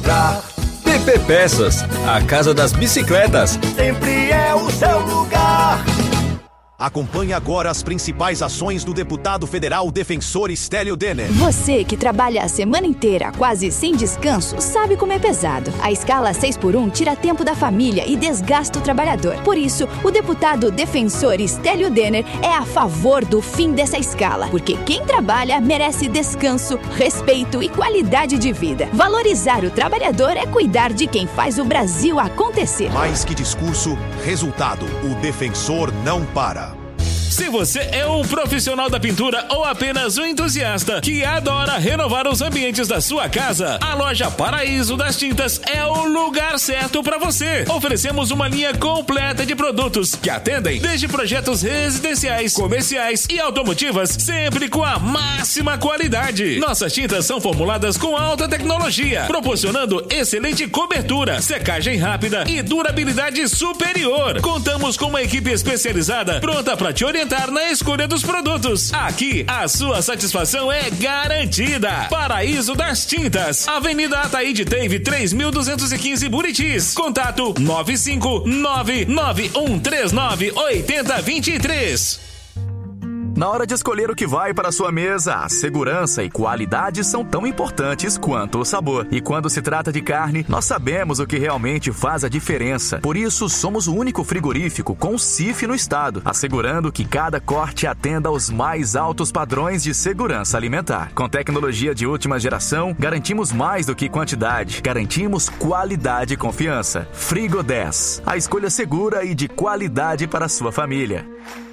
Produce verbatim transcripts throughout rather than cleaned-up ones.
comprar. P P Peças, a casa das bicicletas. Sempre é o seu lugar. Acompanhe agora as principais ações do deputado federal defensor Stélio Denner. Você que trabalha a semana inteira, quase sem descanso, sabe como é pesado. A escala seis por um tira tempo da família e desgasta o trabalhador. Por isso, o deputado defensor Stélio Denner é a favor do fim dessa escala, porque quem trabalha merece descanso, respeito e qualidade de vida. Valorizar o trabalhador é cuidar de quem faz o Brasil acontecer. Mais que discurso, resultado. O defensor não para. Se você é um profissional da pintura ou apenas um entusiasta que adora renovar os ambientes da sua casa, a loja Paraíso das Tintas é o lugar certo para você. Oferecemos uma linha completa de produtos que atendem desde projetos residenciais, comerciais e automotivas, sempre com a máxima qualidade. Nossas tintas são formuladas com alta tecnologia, proporcionando excelente cobertura, secagem rápida e durabilidade superior. Contamos com uma equipe especializada pronta para te orientar na escolha dos produtos. Aqui, a sua satisfação é garantida. Paraíso das Tintas, Avenida Ataíde Teve três mil duzentos e quinze, Buritis. Contato nove cinco nove nove um três nove oito zero dois três. Na hora de escolher o que vai para a sua mesa, a segurança e qualidade são tão importantes quanto o sabor. E quando se trata de carne, nós sabemos o que realmente faz a diferença. Por isso, somos o único frigorífico com C I F no estado, assegurando que cada corte atenda aos mais altos padrões de segurança alimentar. Com tecnologia de última geração, garantimos mais do que quantidade. Garantimos qualidade e confiança. Frigo dez, a escolha segura e de qualidade para a sua família.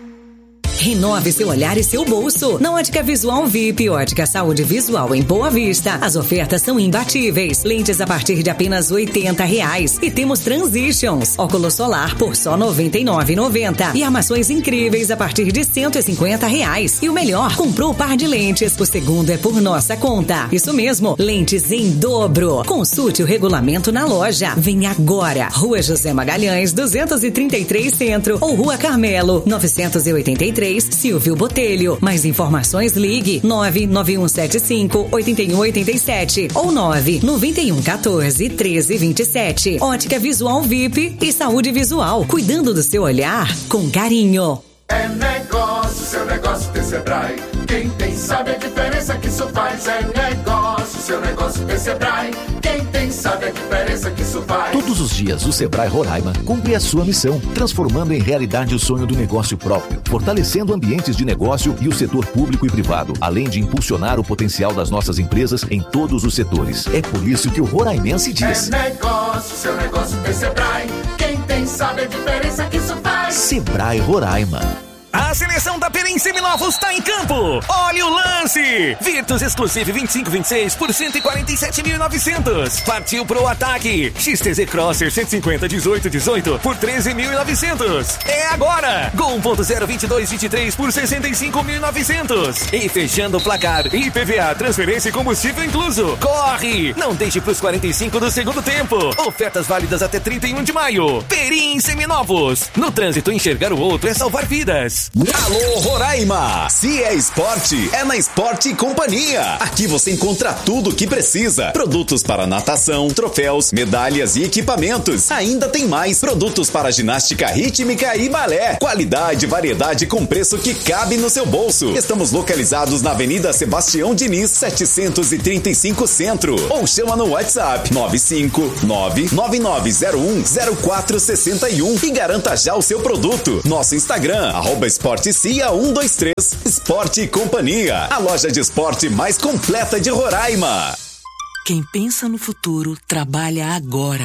Renove seu olhar e seu bolso. Na Ótica Visual V I P, Ótica Saúde Visual em Boa Vista. As ofertas são imbatíveis. Lentes a partir de apenas oitenta reais. E temos Transitions. Óculos solar por só noventa e nove reais e noventa centavos. E armações incríveis a partir de cento e cinquenta reais. E o melhor, comprou o par de lentes. O segundo é por nossa conta. Isso mesmo, lentes em dobro. Consulte o regulamento na loja. Vem agora. Rua José Magalhães, duzentos e trinta e três Centro. Ou Rua Carmelo, novecentos e oitenta e três, Silvio Botelho. Mais informações, ligue nove nove um sete cinco oito um oito sete ou nove nove um um quatro treze vinte e sete. Ótica Visual V I P e Saúde Visual, cuidando do seu olhar com carinho. É negócio, seu negócio tem Sebrae. Quem tem sabe a diferença que isso faz. É negócio, seu negócio tem Sebrae. Quem tem sabe a diferença que isso faz. Todos os dias o Sebrae Roraima cumpre a sua missão, transformando em realidade o sonho do negócio próprio, fortalecendo ambientes de negócio e o setor público e privado, além de impulsionar o potencial das nossas empresas em todos os setores. É por isso que o roraimense diz: é negócio, seu negócio tem Sebrae. Quem tem sabe a diferença que isso faz. Sebrae Roraima. A seleção da Perim Seminovos está em campo. Olha o lance. Virtus Exclusive vinte e cinco vinte e seis por cento e quarenta e sete mil e novecentos. Partiu pro ataque. X T Z Crosser cento e cinquenta dezoito dezoito por treze mil e novecentos. É agora. Gol um ponto zero vinte e dois vinte e três por sessenta e cinco mil e novecentos. E fechando o placar, I P V A, transferência e combustível incluso. Corre. Não deixe pros quarenta e cinco do segundo tempo. Ofertas válidas até trinta e um de maio. Perim Seminovos. No trânsito, enxergar o outro é salvar vidas. Alô Roraima, se é esporte, é na Esporte Companhia. Aqui você encontra tudo o que precisa. Produtos para natação, troféus, medalhas e equipamentos. Ainda tem mais produtos para ginástica rítmica e balé. Qualidade e variedade com preço que cabe no seu bolso. Estamos localizados na Avenida Sebastião Diniz, setecentos e trinta e cinco Centro. Ou chama no WhatsApp nove cinco nove nove nove zero um zero quatro seis um e garanta já o seu produto. Nosso Instagram, arroba Esporte C I A um dois três. Esporte Companhia, a loja de esporte mais completa de Roraima. Quem pensa no futuro, trabalha agora.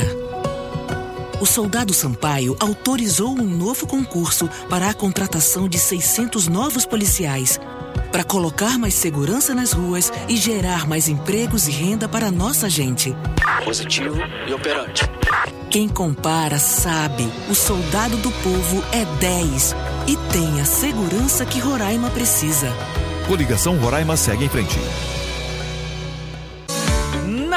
O Soldado Sampaio autorizou um novo concurso para a contratação de seiscentos novos policiais, para colocar mais segurança nas ruas e gerar mais empregos e renda para a nossa gente. Positivo e operante. Quem compara sabe, o Soldado do Povo é dez e tem a segurança que Roraima precisa. Coligação Roraima segue em frente. Na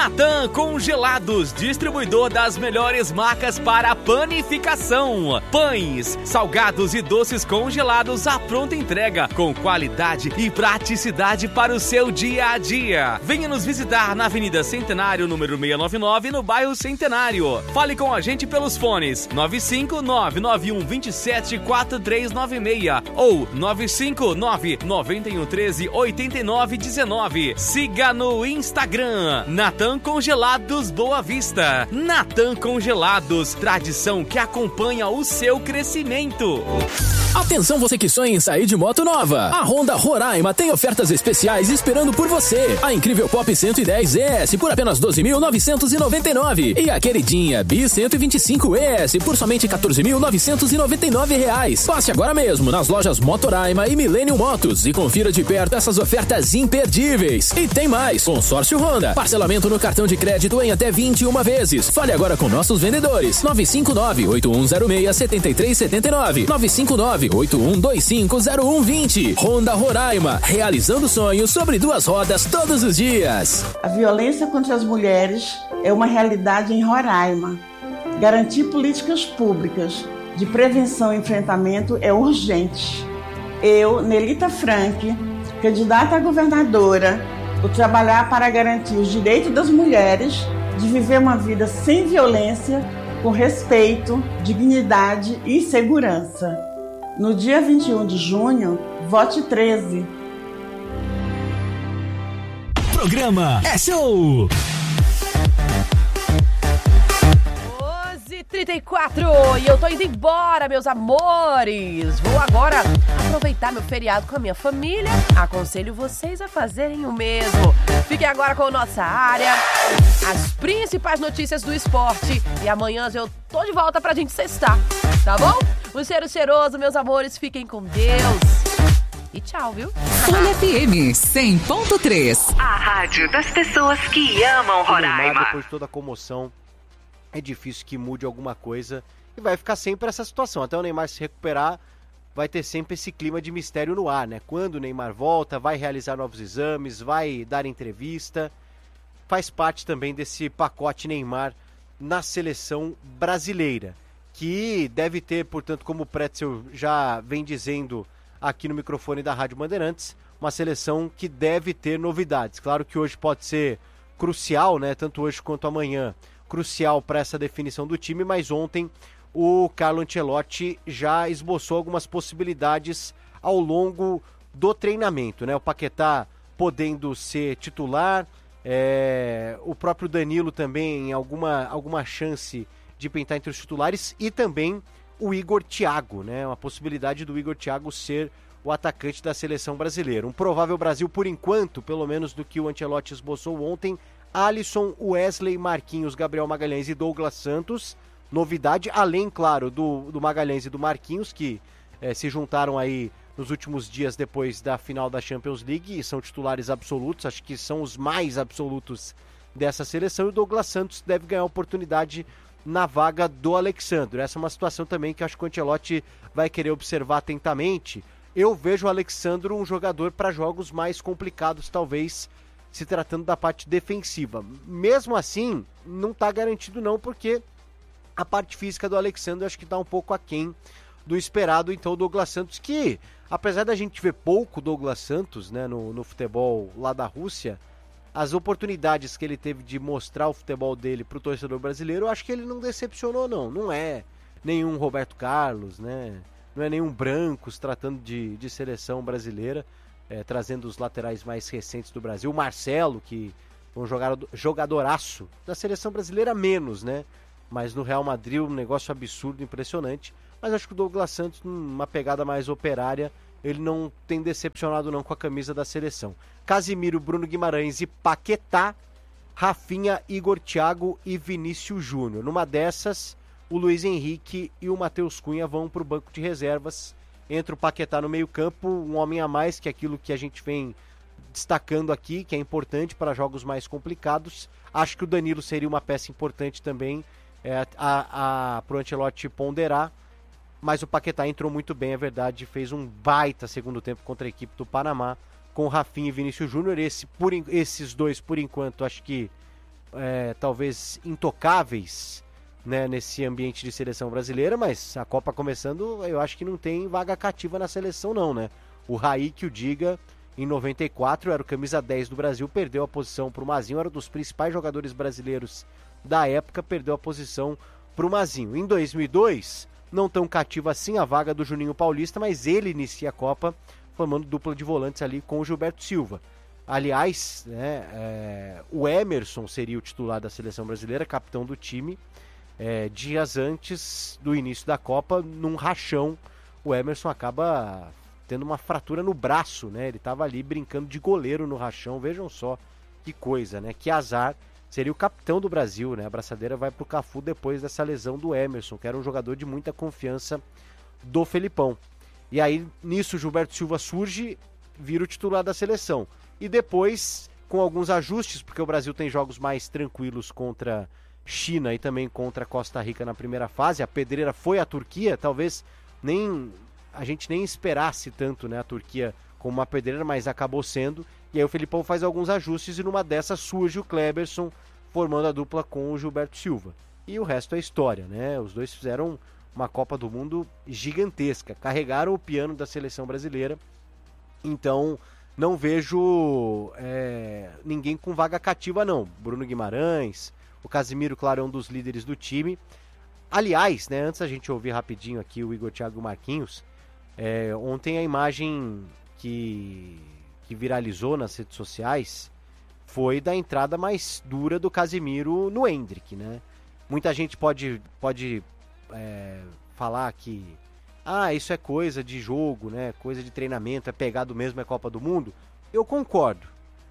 Natan Congelados, distribuidor das melhores marcas para panificação. Pães, salgados e doces congelados à pronta entrega, com qualidade e praticidade para o seu dia a dia. Venha nos visitar na Avenida Centenário, número seiscentos e noventa e nove, no bairro Centenário. Fale com a gente pelos fones nove cinco nove nove um dois sete quatro três nove seis ou nove cinco nove nove um um três oito nove um nove. Siga no Instagram, Natan Congelados Boa Vista. Natan Congelados, tradição que acompanha o seu crescimento. Atenção você que sonha em sair de moto nova. A Honda Roraima tem ofertas especiais esperando por você. A incrível Pop cento e dez E S por apenas doze mil novecentos e noventa e nove e a queridinha Bi cento e vinte e cinco E S por somente quatorze mil novecentos e noventa e nove reais. Passe agora mesmo nas lojas Motoraima e Millennium Motos e confira de perto essas ofertas imperdíveis. E tem mais, consórcio Honda, parcelamento no cartão de crédito em até vinte e uma vezes. Fale agora com nossos vendedores. nove cinco nove oito um zero seis sete três sete nove, nove cinco nove oito um dois cinco zero um dois zero. Honda Roraima, realizando sonhos sobre duas rodas todos os dias. A violência contra as mulheres é uma realidade em Roraima. Garantir políticas públicas de prevenção e enfrentamento é urgente. Eu, Nelita Frank, candidata a governadora, vou trabalhar para garantir os direitos das mulheres de viver uma vida sem violência, com respeito, dignidade e segurança. No dia vinte e um de junho, vote treze. Programa é show! doze e trinta e quatro e eu tô indo embora, meus amores. Vou agora aproveitar meu feriado com a minha família. Aconselho vocês a fazerem o mesmo. Fiquem agora com a nossa área, as principais notícias do esporte. E amanhã eu tô de volta pra gente sextar, tá bom? Um cheiro cheiroso, meus amores. Fiquem com Deus. E tchau, viu? Folha F M cem ponto três. A rádio das pessoas que amam Roraima. Depois de toda a comoção, é difícil que mude alguma coisa e vai ficar sempre essa situação. Até o Neymar se recuperar, vai ter sempre esse clima de mistério no ar, né? Quando o Neymar volta, vai realizar novos exames, vai dar entrevista. Faz parte também desse pacote Neymar na seleção brasileira, que deve ter, portanto, como o Pretzel já vem dizendo aqui no microfone da Rádio Bandeirantes, uma seleção que deve ter novidades. Claro que hoje pode ser crucial, né? Tanto hoje quanto amanhã, crucial para essa definição do time, mas ontem o Carlo Ancelotti já esboçou algumas possibilidades ao longo do treinamento, né? O Paquetá podendo ser titular, é... o próprio Danilo também em alguma, alguma chance de pintar entre os titulares, e também o Igor Thiago, né? Uma possibilidade do Igor Thiago ser o atacante da seleção brasileira. Um provável Brasil, por enquanto, pelo menos do que o Ancelotti esboçou ontem: Alisson, Wesley, Marquinhos, Gabriel Magalhães e Douglas Santos. Novidade, além, claro, do, do Magalhães e do Marquinhos, que eh, se juntaram aí nos últimos dias depois da final da Champions League e são titulares absolutos, acho que são os mais absolutos dessa seleção. E o Douglas Santos deve ganhar oportunidade na vaga do Alexandre. Essa é uma situação também que acho que o Ancelotti vai querer observar atentamente. Eu vejo o Alexandre um jogador para jogos mais complicados, talvez, se tratando da parte defensiva. Mesmo assim, não está garantido não, porque a parte física do Alexandre acho que está um pouco aquém do esperado. Então o Douglas Santos, que apesar da gente ver pouco Douglas Santos, né, no, no futebol lá da Rússia, as oportunidades que ele teve de mostrar o futebol dele para o torcedor brasileiro, eu acho que ele não decepcionou não. Não é nenhum Roberto Carlos, né? Não é nenhum Brancos tratando de, de seleção brasileira, é, trazendo os laterais mais recentes do Brasil. O Marcelo, que é um jogador, jogadoraço da seleção brasileira, menos, né? Mas no Real Madrid um negócio absurdo, impressionante. Mas acho que o Douglas Santos, numa pegada mais operária, ele não tem decepcionado não com a camisa da seleção. Casimiro, Bruno Guimarães e Paquetá, Rafinha, Igor Thiago e Vinícius Júnior. Numa dessas, o Luiz Henrique e o Matheus Cunha vão para o banco de reservas. Entra o Paquetá no meio-campo, um homem a mais, que é aquilo que a gente vem destacando aqui, que é importante para jogos mais complicados. Acho que o Danilo seria uma peça importante também é, a, a, para o Ancelotti ponderar. Mas o Paquetá entrou muito bem, é verdade, fez um baita segundo tempo contra a equipe do Panamá, com Rafinha e Vinícius Júnior. Esse, por, esses dois, por enquanto, acho que é, talvez intocáveis, né, nesse ambiente de seleção brasileira, mas a Copa começando, eu acho que não tem vaga cativa na seleção não, né? O Raí, que o diga, em noventa e quatro era o camisa dez do Brasil, perdeu a posição para o Mazinho, era um dos principais jogadores brasileiros da época, perdeu a posição para o Mazinho. Em dois mil e dois, não tão cativa assim a vaga do Juninho Paulista, mas ele inicia a Copa formando dupla de volantes ali com o Gilberto Silva. Aliás, né, é, o Emerson seria o titular da seleção brasileira, capitão do time. É, dias antes do início da Copa, num rachão, o Emerson acaba tendo uma fratura no braço, né? Ele estava ali brincando de goleiro no rachão, vejam só que coisa, né? Que azar, seria o capitão do Brasil, né? A braçadeira vai pro Cafu depois dessa lesão do Emerson, que era um jogador de muita confiança do Felipão. E aí, nisso, o Gilberto Silva surge, vira o titular da seleção. E depois, com alguns ajustes, porque o Brasil tem jogos mais tranquilos contra China e também contra Costa Rica na primeira fase, a pedreira foi a Turquia, talvez nem a gente nem esperasse tanto, né, a Turquia como uma pedreira, mas acabou sendo, e aí o Felipão faz alguns ajustes e numa dessas surge o Kleberson formando a dupla com o Gilberto Silva. E o resto é história, né? Os dois fizeram uma Copa do Mundo gigantesca, carregaram o piano da seleção brasileira, então não vejo é, ninguém com vaga cativa não. Bruno Guimarães, o Casimiro, claro, é um dos líderes do time. Aliás, né, antes a gente ouvir rapidinho aqui o Igor Thiago Marquinhos, é, ontem a imagem que, que viralizou nas redes sociais foi da entrada mais dura do Casimiro no Endrick, né? Muita gente pode, pode é, falar que ah, isso é coisa de jogo, né? Coisa de treinamento, é pegado mesmo, é Copa do Mundo. Eu concordo.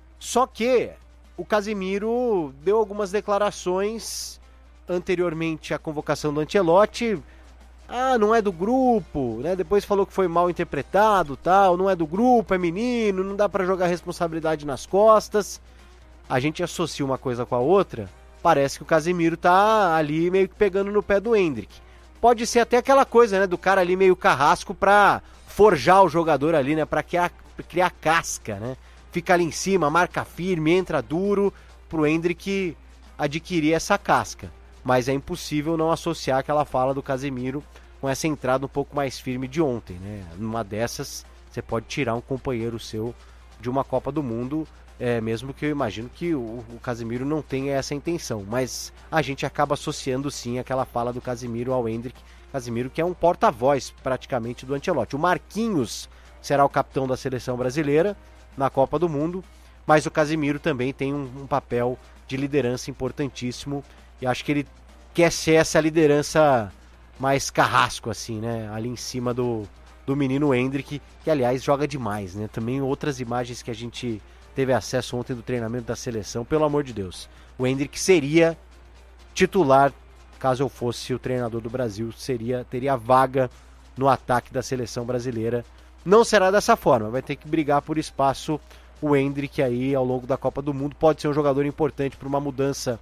Só que o Casimiro deu algumas declarações anteriormente à convocação do Ancelotti. Ah, não é do grupo, né? Depois falou que foi mal interpretado, tal, não é do grupo, é menino, não dá pra jogar responsabilidade nas costas. A gente associa uma coisa com a outra, parece que o Casimiro tá ali meio que pegando no pé do Endrick. Pode ser até aquela coisa, né, do cara ali meio carrasco pra forjar o jogador ali, né, pra criar, criar casca, né? Fica ali em cima, marca firme, entra duro pro Endrick adquirir essa casca. Mas é impossível não associar aquela fala do Casemiro com essa entrada um pouco mais firme de ontem, né? Numa dessas, você pode tirar um companheiro seu de uma Copa do Mundo, é, mesmo que eu imagino que o, o Casemiro não tenha essa intenção. Mas a gente acaba associando sim aquela fala do Casemiro ao Endrick. Casemiro que é um porta-voz praticamente do Ancelotti. O Marquinhos será o capitão da seleção brasileira na Copa do Mundo, mas o Casemiro também tem um, um papel de liderança importantíssimo, e acho que ele quer ser essa liderança mais carrasco, assim, né, ali em cima do, do menino Endrick, que aliás joga demais, né, também outras imagens que a gente teve acesso ontem do treinamento da seleção, pelo amor de Deus, o Endrick seria titular, caso eu fosse o treinador do Brasil, seria, teria vaga no ataque da seleção brasileira. Não será dessa forma, vai ter que brigar por espaço o Endrick aí ao longo da Copa do Mundo, pode ser um jogador importante para uma mudança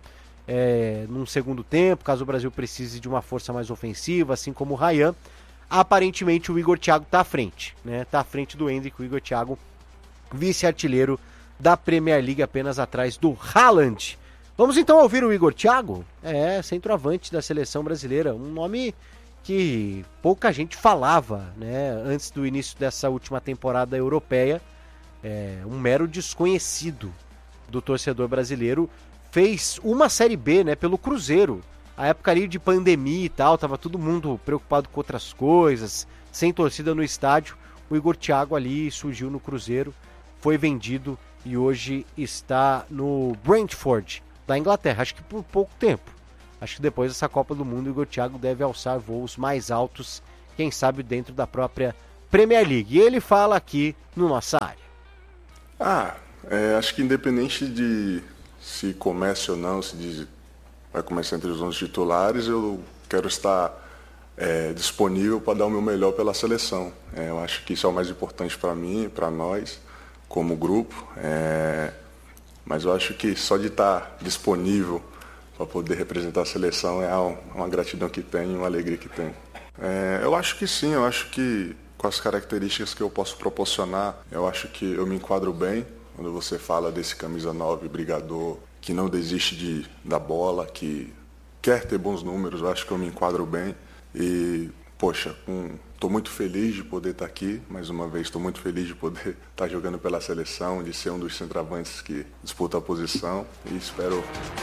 é, num segundo tempo, caso o Brasil precise de uma força mais ofensiva, assim como o Ryan. Aparentemente o Igor Thiago está à frente, né? Está à frente do Endrick, o Igor Thiago, vice-artilheiro da Premier League, apenas atrás do Haaland. Vamos então ouvir o Igor Thiago, é, centroavante da seleção brasileira, um nome que pouca gente falava, né, antes do início dessa última temporada europeia, é, um mero desconhecido do torcedor brasileiro, fez uma Série B, né, pelo Cruzeiro, a época ali de pandemia e tal, tava todo mundo preocupado com outras coisas, sem torcida no estádio, o Igor Thiago ali surgiu no Cruzeiro, foi vendido e hoje está no Brentford, da Inglaterra, acho que por pouco tempo. Acho que depois dessa Copa do Mundo o Igor Thiago deve alçar voos mais altos, quem sabe dentro da própria Premier League. E ele fala aqui no Nossa Área. Ah, é, acho que independente de se comece ou não, se diz, vai começar entre os onze titulares, eu quero estar é, disponível para dar o meu melhor pela seleção. É, eu acho que isso é o mais importante para mim, para nós, como grupo. É, mas eu acho que só de estar disponível para poder representar a seleção é uma gratidão que tem, uma alegria que tem. É, eu acho que sim, eu acho que com as características que eu posso proporcionar, eu acho que eu me enquadro bem quando você fala desse camisa nove brigador, que não desiste de, da bola, que quer ter bons números. Eu acho que eu me enquadro bem. E, poxa, estou um, muito feliz de poder estar aqui. Mais uma vez, estou muito feliz de poder estar jogando pela seleção, de ser um dos centroavantes que disputa a posição. E espero...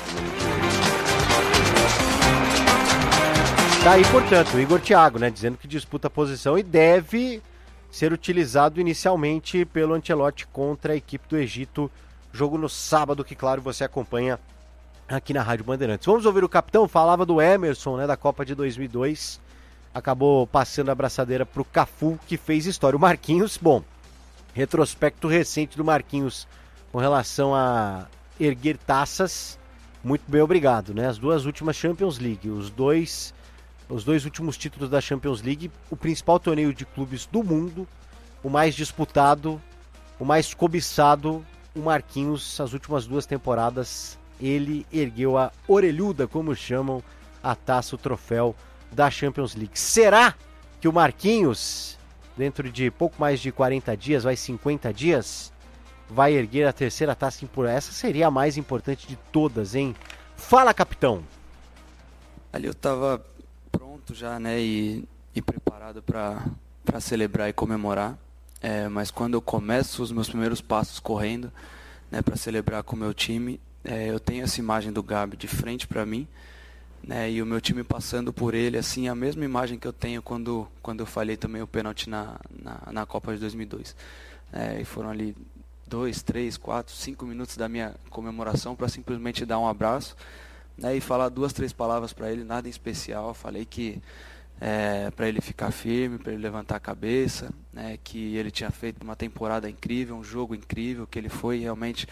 Tá aí, portanto, o Igor Thiago, né, dizendo que disputa a posição e deve ser utilizado inicialmente pelo Ancelotti contra a equipe do Egito. Jogo no sábado, que claro, você acompanha aqui na Rádio Bandeirantes. Vamos ouvir o capitão, falava do Emerson, né, da Copa de dois mil e dois. Acabou passando a abraçadeira pro Cafu, que fez história. O Marquinhos, bom, retrospecto recente do Marquinhos com relação a erguer taças, muito bem, obrigado, né? As duas últimas Champions League, os dois... Os dois últimos títulos da Champions League, o principal torneio de clubes do mundo, o mais disputado, o mais cobiçado, o Marquinhos, as últimas duas temporadas, ele ergueu a orelhuda, como chamam, a taça, o troféu da Champions League. Será que o Marquinhos, dentro de pouco mais de quarenta dias, vai cinquenta dias, vai erguer a terceira taça importante? Essa seria a mais importante de todas, hein? Fala, capitão! Ali eu tava... pronto já, né, e, e preparado para para celebrar e comemorar, é, mas quando eu começo os meus primeiros passos correndo, né, para celebrar com o meu time, é, eu tenho essa imagem do Gabi de frente para mim, né, e o meu time passando por ele, assim, a mesma imagem que eu tenho quando, quando eu falhei também o pênalti na, na, na Copa de dois mil e dois, é, e foram ali dois, três, quatro, cinco minutos da minha comemoração para simplesmente dar um abraço, né, e falar duas, três palavras para ele, nada em especial. Falei que é, para ele ficar firme, para ele levantar a cabeça, né, que ele tinha feito uma temporada incrível, um jogo incrível, que ele foi realmente,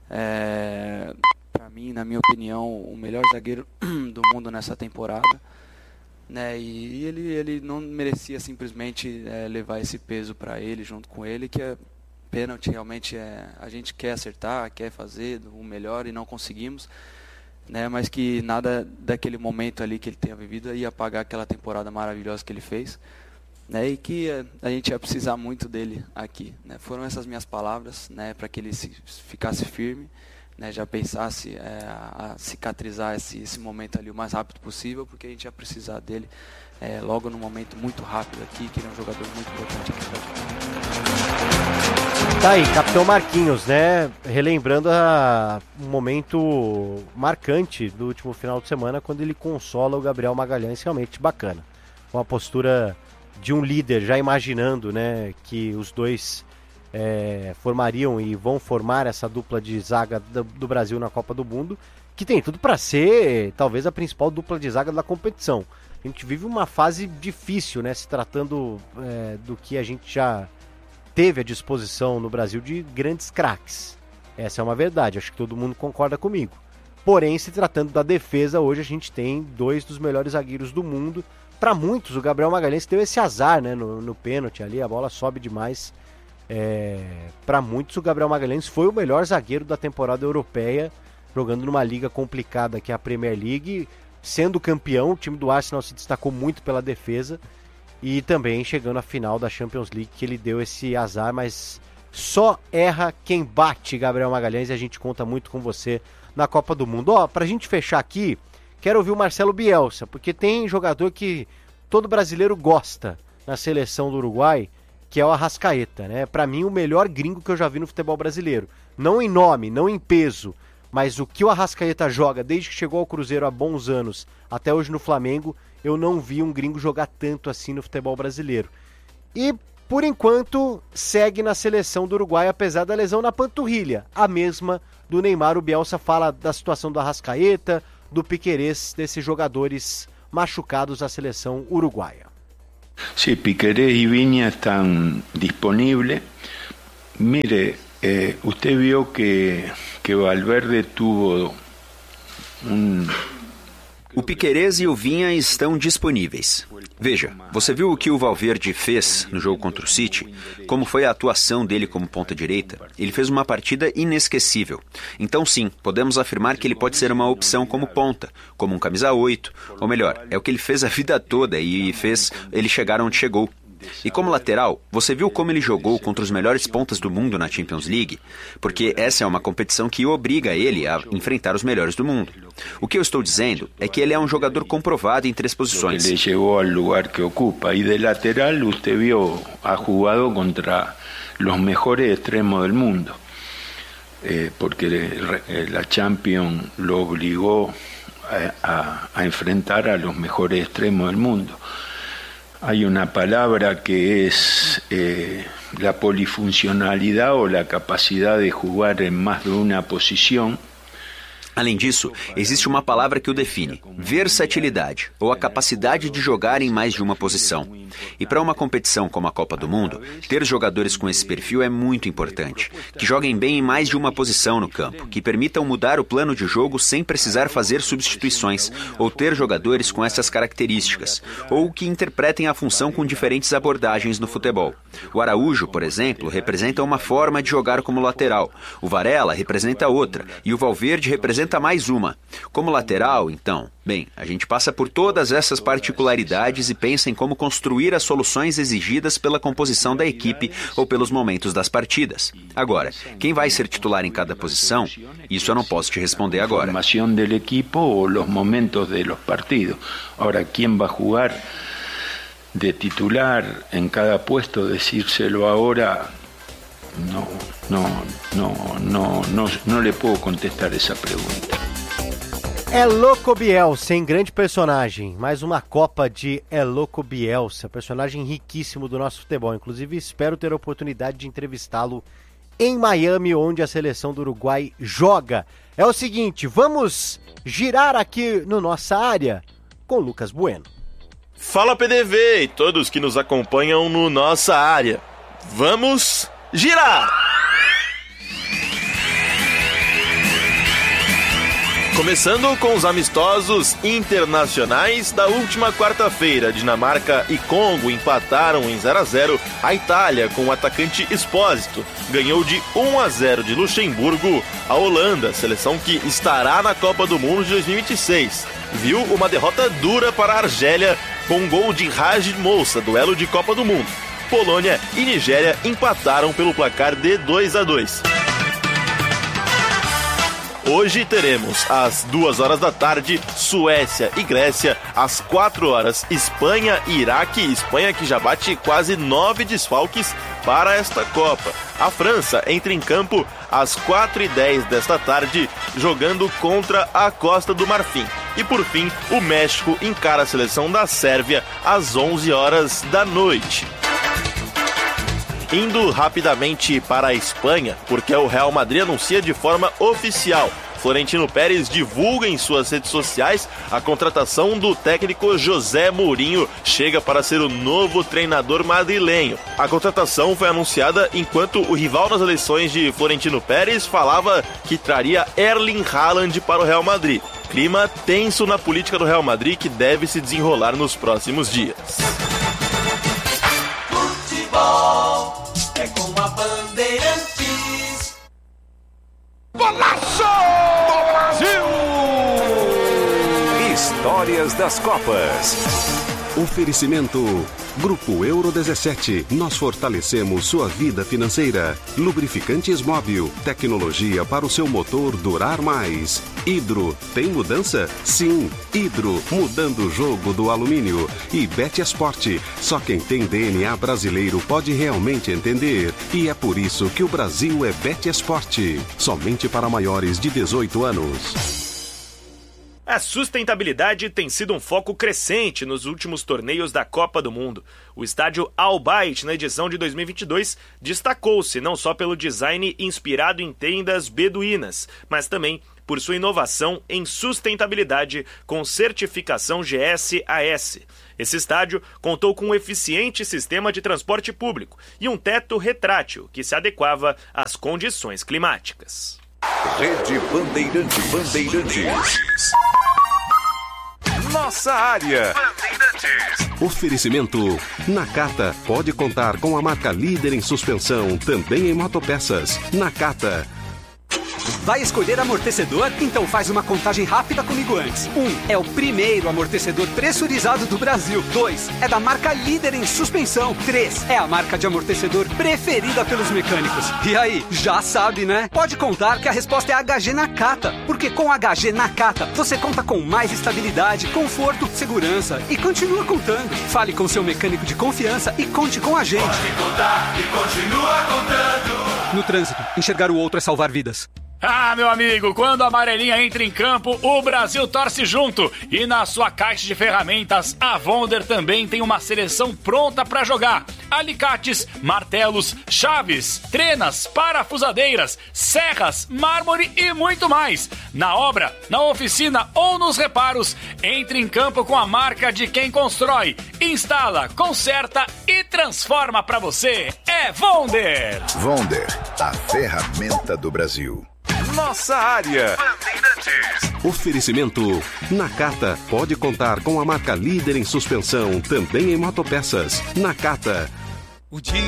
é, para mim, na minha opinião, o melhor zagueiro do mundo nessa temporada, né, e ele, ele não merecia simplesmente é, levar esse peso para ele, junto com ele, que é pênalti, realmente é, a gente quer acertar, quer fazer o melhor e não conseguimos, né, mas que nada daquele momento ali que ele tenha vivido ia apagar aquela temporada maravilhosa que ele fez, né, e que a, a gente ia precisar muito dele aqui, né. Foram essas minhas palavras, né, para que ele se, ficasse firme, né, já pensasse é, a, a cicatrizar esse, esse momento ali o mais rápido possível, porque a gente ia precisar dele é, logo num momento muito rápido aqui, que ele é um jogador muito importante aqui pra gente. Tá aí, capitão Marquinhos, né? Relembrando a, um momento marcante do último final de semana, quando ele consola o Gabriel Magalhães, realmente bacana. Uma postura de um líder, já imaginando, né, que os dois é, formariam e vão formar essa dupla de zaga do, do Brasil na Copa do Mundo, que tem tudo para ser, talvez, a principal dupla de zaga da competição. A gente vive uma fase difícil, né, se tratando é, do que a gente já teve à disposição no Brasil de grandes craques. Essa é uma verdade, acho que todo mundo concorda comigo. Porém, se tratando da defesa, hoje a gente tem dois dos melhores zagueiros do mundo. Para muitos, o Gabriel Magalhães teve esse azar, né, no, no pênalti ali, a bola sobe demais. É, para muitos, o Gabriel Magalhães foi o melhor zagueiro da temporada europeia, jogando numa liga complicada que é a Premier League, sendo campeão. O time do Arsenal se destacou muito pela defesa e também chegando à final da Champions League, que ele deu esse azar, mas só erra quem bate, Gabriel Magalhães, e a gente conta muito com você na Copa do Mundo. Ó, pra gente fechar aqui, quero ouvir o Marcelo Bielsa, porque tem jogador que todo brasileiro gosta na seleção do Uruguai, que é o Arrascaeta, né? Pra mim, o melhor gringo que eu já vi no futebol brasileiro. Não em nome, não em peso, mas o que o Arrascaeta joga desde que chegou ao Cruzeiro há bons anos até hoje no Flamengo, eu não vi um gringo jogar tanto assim no futebol brasileiro. E, por enquanto, segue na seleção do Uruguai, apesar da lesão na panturrilha, a mesma do Neymar. O Bielsa fala da situação do Arrascaeta, do Piquerez, desses jogadores machucados da seleção uruguaia. Sí, Piquerez y Viña están disponibles. Mire, eh, usted vio que, que Valverde tuvo un... O Piquerez e o Vinha estão disponíveis. Veja, você viu o que o Valverde fez no jogo contra o City? Como foi a atuação dele como ponta-direita? Ele fez uma partida inesquecível. Então sim, podemos afirmar que ele pode ser uma opção como ponta, como um camisa oito, ou melhor, é o que ele fez a vida toda e fez ele chegar onde chegou. E como lateral, você viu como ele jogou contra os melhores pontas do mundo na Champions League? Porque essa é uma competição que obriga ele a enfrentar os melhores do mundo. O que eu estou dizendo é que ele é um jogador comprovado em três posições. Ele chegou ao lugar que ocupa. E de lateral, você viu, ha jugado contra os melhores extremos do mundo. Eh, porque a Champions lo obligó a, a, a enfrentar a los mejores extremos del mundo. Hay una palabra que es eh, la polifuncionalidad o la capacidad de jugar en más de una posición. Além disso, existe uma palavra que o define: versatilidade, ou a capacidade de jogar em mais de uma posição. E para uma competição como a Copa do Mundo, ter jogadores com esse perfil é muito importante, que joguem bem em mais de uma posição no campo, que permitam mudar o plano de jogo sem precisar fazer substituições, ou ter jogadores com essas características, ou que interpretem a função com diferentes abordagens no futebol. O Araújo, por exemplo, representa uma forma de jogar como lateral, o Varela representa outra, e o Valverde representa mais uma. Como lateral, então, bem, a gente passa por todas essas particularidades e pensa em como construir as soluções exigidas pela composição da equipe ou pelos momentos das partidas. Agora, quem vai ser titular em cada posição, isso eu não posso te responder agora. Formação do equipo ou os momentos dos partidos. Agora, quem vai jogar de titular em cada puesto, decírselo agora, não, não, não, não, não, não lhe posso contestar essa pergunta. É Louco Bielsa, hein? Grande personagem. Mais uma Copa de É Louco Bielsa, personagem riquíssimo do nosso futebol. Inclusive, espero ter a oportunidade de entrevistá-lo em Miami, onde a seleção do Uruguai joga. É o seguinte, vamos girar aqui no Nossa Área com Lucas Bueno. Fala P D V e todos que nos acompanham no Nossa Área. Vamos girar! Começando com os amistosos internacionais da última quarta-feira. Dinamarca e Congo empataram em zero a zero. A Itália, com o atacante Espósito, ganhou de um a zero de Luxemburgo. A Holanda, seleção que estará na Copa do Mundo de dois mil e vinte e seis, viu uma derrota dura para a Argélia com um gol de Raj Moussa, duelo de Copa do Mundo. Polônia e Nigéria empataram pelo placar de dois a dois. Hoje teremos, às duas horas da tarde, Suécia e Grécia. Às quatro horas, Espanha e Iraque. Espanha que já bate quase nove desfalques para esta Copa. A França entra em campo às quatro e dez desta tarde, jogando contra a Costa do Marfim. E por fim, o México encara a seleção da Sérvia às onze horas da noite. Indo rapidamente para a Espanha, porque o Real Madrid anuncia de forma oficial. Florentino Pérez divulga em suas redes sociais a contratação do técnico José Mourinho, chega para ser o novo treinador madrilenho. A contratação foi anunciada enquanto o rival nas eleições de Florentino Pérez falava que traria Erling Haaland para o Real Madrid. Clima tenso na política do Real Madrid que deve se desenrolar nos próximos dias. Futebol é com a Bandeirantes. Golaço do Brasil! Histórias das Copas. Oferecimento Grupo Euro dezessete. Nós fortalecemos sua vida financeira. Lubrificantes Móbil. Tecnologia para o seu motor durar mais. Hidro. Tem mudança? Sim. Hidro. Mudando o jogo do alumínio. E Betesport. Só quem tem D N A brasileiro pode realmente entender. E é por isso que o Brasil é Betesport. Somente para maiores de dezoito anos. A sustentabilidade tem sido um foco crescente nos últimos torneios da Copa do Mundo. O estádio Al Bayt, na edição de dois mil e vinte e dois, destacou-se não só pelo design inspirado em tendas beduínas, mas também por sua inovação em sustentabilidade com certificação G S A S. Esse estádio contou com um eficiente sistema de transporte público e um teto retrátil que se adequava às condições climáticas. Rede Bandeirantes. Bandeirantes. Nossa Área. Oferecimento Nakata. Pode contar com a marca líder em suspensão, também em motopeças. Nakata. Vai escolher amortecedor? Então faz uma contagem rápida comigo antes. Um, é o primeiro amortecedor pressurizado do Brasil. Dois, é da marca líder em suspensão. Três, é a marca de amortecedor preferida pelos mecânicos. E aí, já sabe, né? Pode contar que a resposta é H G Nakata, porque com H G Nakata você conta com mais estabilidade, conforto, segurança e continua contando. Fale com seu mecânico de confiança e conte com a gente. Pode contar e continua contando. No trânsito, enxergar o outro é salvar vidas. Ah, meu amigo, quando a amarelinha entra em campo, o Brasil torce junto. E na sua caixa de ferramentas, a Wonder também tem uma seleção pronta para jogar. Alicates, martelos, chaves, trenas, parafusadeiras, serras, mármore e muito mais. Na obra, na oficina ou nos reparos, entre em campo com a marca de quem constrói, instala, conserta e transforma para você. É Wonder! Wonder, a ferramenta do Brasil. Nossa área. Oferecimento. Nakata pode contar com a marca líder em suspensão, também em motopeças. Nakata. O dia